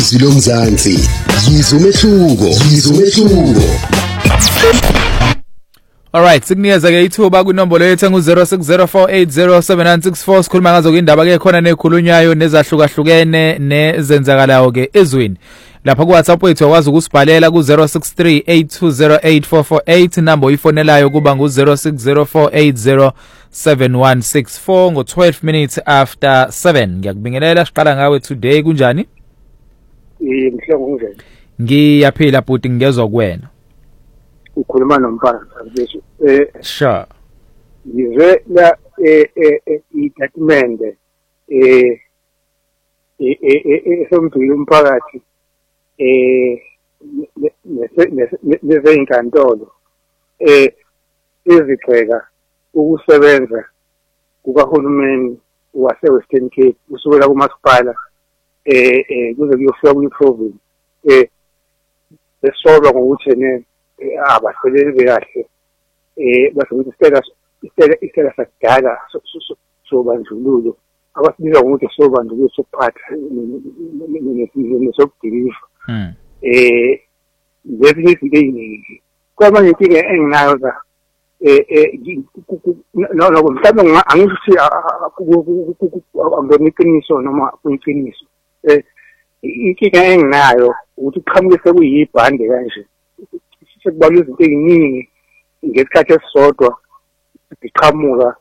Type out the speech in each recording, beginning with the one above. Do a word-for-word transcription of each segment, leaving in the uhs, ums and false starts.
izwi lomzansi, yizwa umehluko, yizwa umehluko. Alright, sikunikeza ke ithuba kwinombolo yethu engu zero six zero four eight zero seven nine six four sikhuluma ngazo ke indaba ke khona nekhulunyayo nezahlukahlukene nezenzakalayo ke ezweni. Lapha ku WhatsApp wethu wazi ukusibhalela ku zero six three eight two zero eight four four eight number uyifonelayo kuba ngu zero six zero four eight zero seven one six four ngo twelve minutes after seven. Ngiyakubingelela siqala ngawe today kunjani? Eh mhlongo kunjani? Ngiyaphila bhuti ngezwe kuwena. Ukhuluma nompala sabesho eh sure yize la eh eh itatimende eh eh somphilo umphakathi eh nese inkantolo eh izigxeka ukusebenza kukahulumeni wase Western Cape usukela kumasipala eh eh kuze kuyofika kwi-province eh besolwa ngokuthi ne abasebenzi bekahle eh basokuthi isicela isicela isicela sakudala sobandlululo abasibiza ngokuthi sobandlululo sokuphatha nesokudiliva eh lezinye izinto eziningi kwamanye inkinga enginayo za eh eh no no mhlawumbe angisho ukuthi iqiniso noma kuyiqiniso eh inkinga enginayo ukuthi uqhamuke sekuyibhande kanje sekubalwa izinto eziningi ngesikhathi esisodwa siqhamuka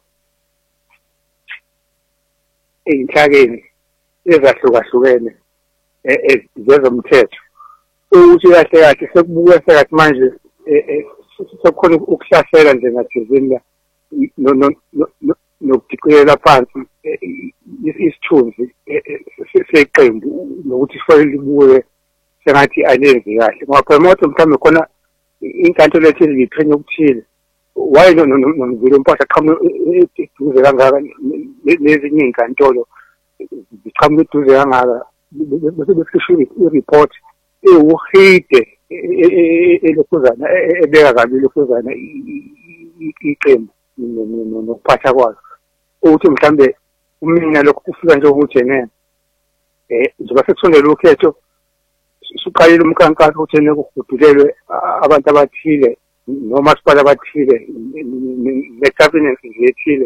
eyinhlakeni ezahlukahlukene ezomthetho ukuthi kahle kahle sekubuka sekathi manje sekukhona ukuhlasela nje ngathizini la nokudiqelela phansi isithunzi seqembu nokuthi fanele libuye sengathi alenzi kahle ngoba phela manje mhlawumbe khona inkantolo ethi liqhenye ukuthile waye nomvilo mpahla qhamuka eduze kangaka lezinye inkantolo ziqhamuka eduze kangaka bese befisha i-report ewuhide elokhuzana ebeka kabi lokhuzana iqembu nokuphatha kwazo ukuthi mhlambe umina lokhu kufika nje ukuthi ne eh njengoba sekusondela ukhetho suqayile umkhankaso ukuthi ne kuhudulelwe abantu abathile noma siphala abathile ne-cabinet yethile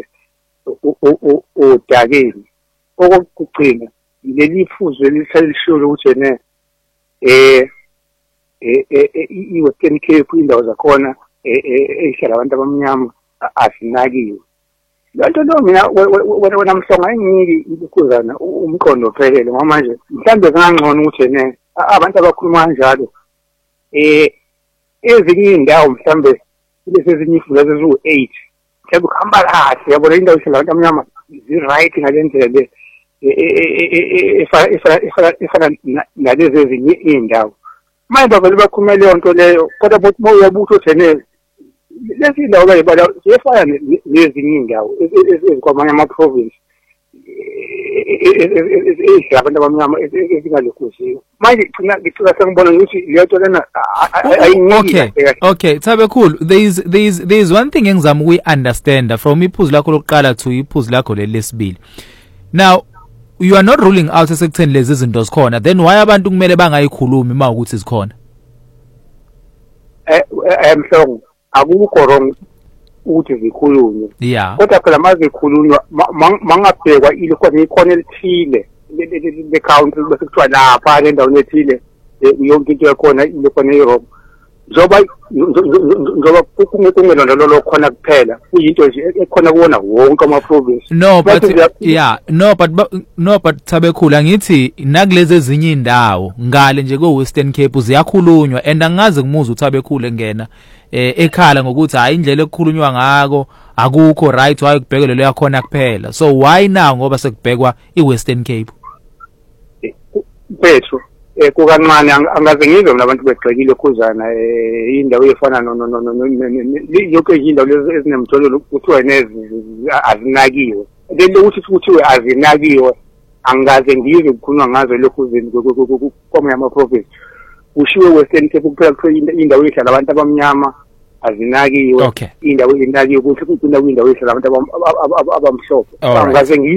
odakeni okugcina leli fuzwe lisalisho ukuthi ne eh eh i-Western Cape indawo zakhona ehlala abantu abamnyama asinakiwe lanto lo mina wena mhlonga engiki ukukhuzana umqondo ophelele ngoba manje mhlambe kangcono ukuthi ne abantu abakhuluma kanjalo eh ezinye indawo mhlambe lezi ezinye ifunda zezu eight mhlambe ukuhamba kahle yabona indawo ehlala abantu abamnyama zi-right ngalendlela efana nalezi ezinye indawo manje bavele bakhuluma leyo nto leyo kodwa futhi moyabuthi uthene lezi indawo bayibala ziyefana nezinye indawo ezikwamanye ama-province abantu abamnyama ezingalekhuziwe manje ngicela sengibona ukuthi leyo nto lena okay okay Thabekhulu, there is there is there is one thing engizama ukuyi-understanda from iphuzu lakho lokuqala to iphuzu lakho leli lesibili. Now you are not ruling out esekutheni lezi zinto zikhona, then why abantu kumele bangayikhulumi uma ukuthi zikhona? eh emhlongo akukho wrong ukuthi zikhulunywe yeah kodwa phela mazikhulunywa mangabhekwa ile khona ikhona elithile le council bese kuthiwa lapha endaweni ethile yonke into yakhona ile khona eRome njoba njoba kungelondololo khona kuphela kuyinto nje ekhona kuwona wonke ama province. No but yeah no but no but Thabekhulu angithi nakulezi ezinye indawo ngale nje ko Western Cape ziyakhulunywa and angaze ngumuza uThabekhulu engena eh ekhala ngokuthi hayi indlela ekukhulunywa ngako akukho right waye kubhekelelo yakhona kuphela, so why now ngoba sekubhekwa iWestern Cape? Petro eh kukancane angaze ngizwe mina abantu begxekile khuzana eh indawo efana no no no yonke indawo lezi ezinemtholo kuthiwa nezi azinakiwe lento ukuthi kuthiwe azinakiwe angaze ngizwe ukukhuluma ngazo lokhu zini kwamanye ama province kushiwe Western Cape kuphela kuthiwa indawo ehlala abantu abamnyama azinakiwe indawo inakiwe ukuthi kundawo indawo ehlala abantu abamhlophe angaze